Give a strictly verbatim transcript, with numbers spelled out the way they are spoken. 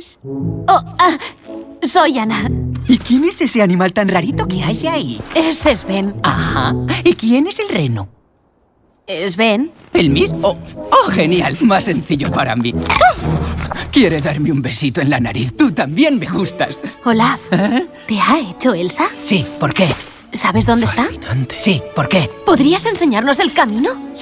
James. Oh, ah, soy Ana. ¿Y quién es ese animal tan rarito que hay ahí? Ese es Ben. Ajá. ¿Y quién es el reno? ¿Es Ben? ¿El mismo? Oh, oh, genial. Más sencillo para mí. Quiere darme un besito en la nariz. Tú también me gustas. Olaf, ¿Eh? ¿te ha hecho Elsa? Sí, ¿por qué? ¿Sabes dónde está? Sí, ¿por qué? ¿Podrías enseñarnos el camino?